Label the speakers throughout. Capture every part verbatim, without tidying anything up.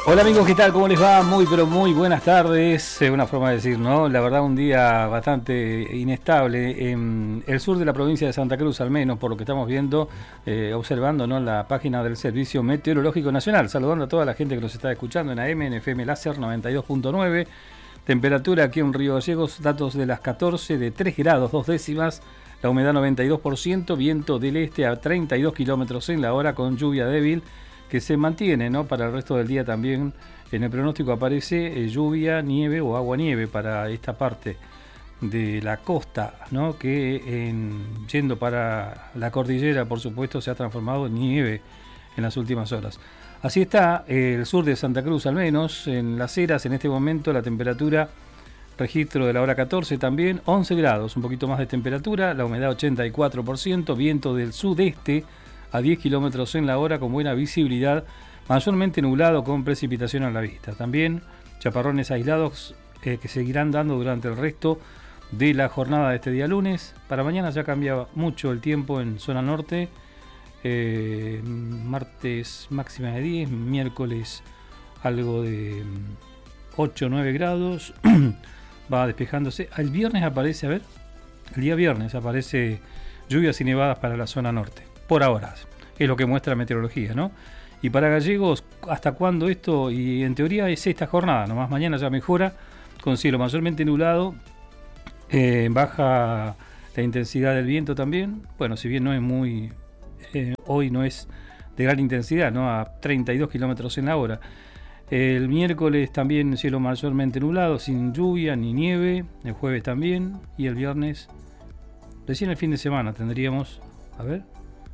Speaker 1: Hola amigos, ¿qué tal? ¿Cómo les va? Muy pero muy buenas tardes. Eh, una forma de decir, ¿no? La verdad, un día bastante inestable en el sur de la provincia de Santa Cruz, al menos por lo que estamos viendo, eh, observando, ¿no?, la página del Servicio Meteorológico Nacional. Saludando a toda la gente que nos está escuchando en A M, en F M Láser noventa y dos punto nueve. Temperatura aquí en Río Gallegos, datos de las catorce, de tres grados, dos décimas. La humedad noventa y dos por ciento, viento del este a treinta y dos kilómetros en la hora con lluvia débil, que se mantiene, ¿no?, para el resto del día también. En el pronóstico aparece eh, lluvia, nieve o agua-nieve para esta parte de la costa, ¿no?, que en, yendo para la cordillera, por supuesto, se ha transformado en nieve en las últimas horas. Así está eh, el sur de Santa Cruz, al menos. En Las Heras, en este momento, la temperatura, registro de la hora catorce también, once grados, un poquito más de temperatura, la humedad ochenta y cuatro por ciento, viento del sudeste a diez kilómetros en la hora con buena visibilidad, mayormente nublado con precipitación a la vista. También chaparrones aislados eh, que seguirán dando durante el resto de la jornada de este día lunes. Para mañana ya cambia mucho el tiempo en zona norte. Eh, martes máxima de diez, miércoles algo de ocho o nueve grados. Va despejándose. El viernes aparece, a ver, el día viernes aparece lluvias y nevadas para la zona norte. Por ahora, es lo que muestra la meteorología, ¿no? Y para Gallegos, ¿hasta cuándo esto? Y en teoría es esta jornada, nomás mañana ya mejora, con cielo mayormente nublado, eh, baja la intensidad del viento también. Bueno, si bien no es muy, eh, hoy no es de gran intensidad, ¿no?, a treinta y dos kilómetros en la hora. El miércoles también cielo mayormente nublado, sin lluvia ni nieve, el jueves también, y el viernes, recién el fin de semana tendríamos, a ver,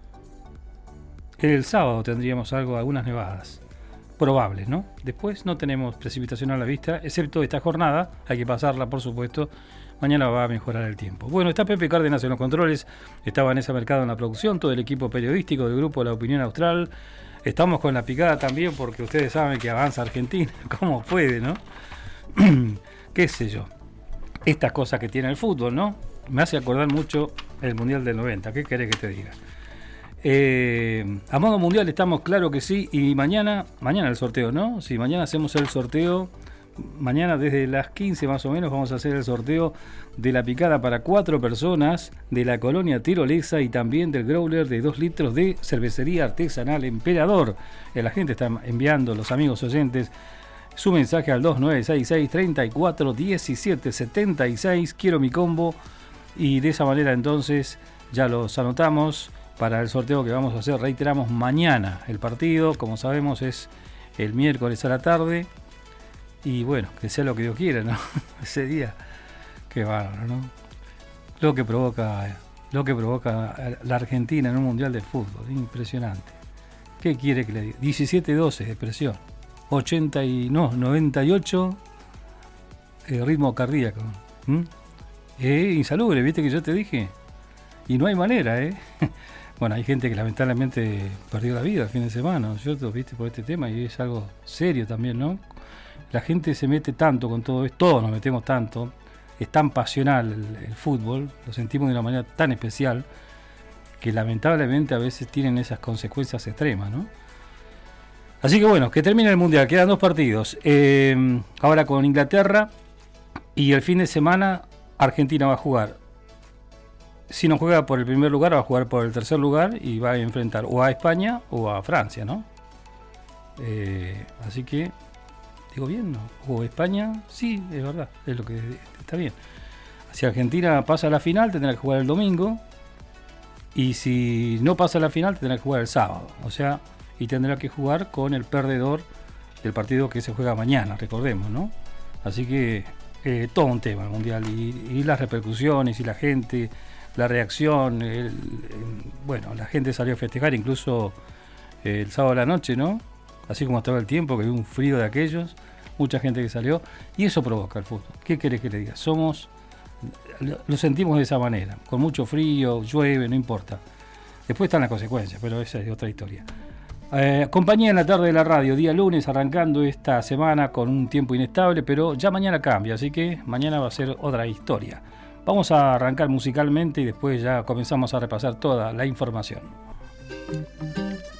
Speaker 1: el sábado tendríamos algo, algunas nevadas probables, ¿no? Después no tenemos precipitación a la vista, excepto esta jornada, hay que pasarla, por supuesto. Mañana va a mejorar el tiempo. Bueno, está Pepe Cárdenas en los controles, está Vanessa Mercado en la producción, todo el equipo periodístico del grupo La Opinión Austral. Estamos con la picada también porque ustedes saben que avanza Argentina, como puede, ¿no? Qué sé yo, estas cosas que tiene el fútbol, ¿no? Me hace acordar mucho el Mundial del noventa, ¿qué querés que te diga? Eh, a modo mundial estamos, claro que sí. Y mañana, mañana el sorteo, ¿no? Sí, mañana hacemos el sorteo. Mañana desde las quince más o menos vamos a hacer el sorteo de la picada para cuatro personas de la colonia tirolesa y también del growler de dos litros de cervecería artesanal Emperador. Eh, la gente está enviando, los amigos oyentes, su mensaje al dos nueve seis seis, treinta y cuatro, diecisiete, setenta y seis. Quiero mi combo. Y de esa manera entonces ya los anotamos para el sorteo que vamos a hacer. Reiteramos, mañana el partido, como sabemos, es el miércoles a la tarde. Y bueno, que sea lo que Dios quiera, ¿no? Ese día, qué bárbaro, ¿no? Lo que provoca, lo que provoca la Argentina en un mundial de fútbol, impresionante. ¿Qué quiere que le diga? diecisiete doce de presión, ochenta y no, noventa y ocho eh, ritmo cardíaco. ¿Mm? Eh, insalubre, ¿viste que yo te dije? Y no hay manera, ¿eh? Bueno, hay gente que lamentablemente perdió la vida el fin de semana, ¿no es cierto? ¿Viste? Por este tema, y es algo serio también, ¿no? La gente se mete tanto con todo esto, todos nos metemos tanto, es tan pasional el, el fútbol, lo sentimos de una manera tan especial, que lamentablemente a veces tienen esas consecuencias extremas, ¿no? Así que bueno, que termine el Mundial, quedan dos partidos, eh, ahora con Inglaterra, y el fin de semana Argentina va a jugar. Si no juega por el primer lugar, va a jugar por el tercer lugar y va a enfrentar o a España o a Francia, ¿no? Eh, así que, digo bien, ¿no? O España, sí, es verdad, es lo que está bien. Si Argentina pasa a la final, tendrá que jugar el domingo. Y si no pasa a la final, tendrá que jugar el sábado. O sea, y tendrá que jugar con el perdedor del partido que se juega mañana, recordemos, ¿no? Así que, eh, todo un tema el Mundial. Y, y las repercusiones y la gente, la reacción, el, el, bueno, la gente salió a festejar incluso eh, el sábado a la noche, ¿no? Así como estaba el tiempo, que había un frío de aquellos, mucha gente que salió, y eso provoca el fútbol. ¿Qué querés que le diga? Somos, lo sentimos de esa manera, con mucho frío, llueve, no importa. Después están las consecuencias, pero esa es otra historia. Eh, compañía en la tarde de la radio, día lunes, arrancando esta semana con un tiempo inestable, pero ya mañana cambia, así que mañana va a ser otra historia. Vamos a arrancar musicalmente y después ya comenzamos a repasar toda la información.